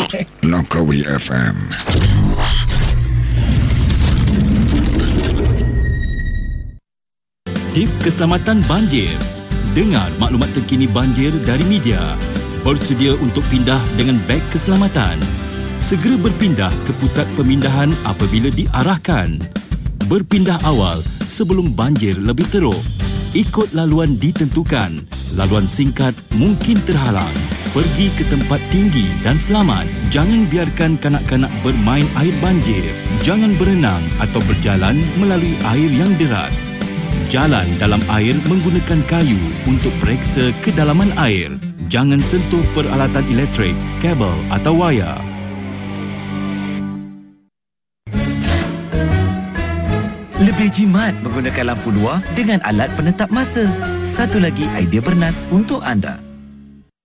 Langkawi FM. Tip keselamatan banjir. Dengar maklumat terkini banjir dari media. Bersedia untuk pindah dengan beg keselamatan. Segera berpindah ke pusat pemindahan apabila diarahkan. Berpindah awal sebelum banjir lebih teruk. Ikut laluan ditentukan. Laluan singkat mungkin terhalang. Pergi ke tempat tinggi dan selamat. Jangan biarkan kanak-kanak bermain air banjir. Jangan berenang atau berjalan melalui air yang deras. Jalan dalam air menggunakan kayu untuk periksa kedalaman air. Jangan sentuh peralatan elektrik, kabel atau wayar. Lebih jimat menggunakan lampu luar dengan alat penetap masa. Satu lagi idea bernas untuk anda.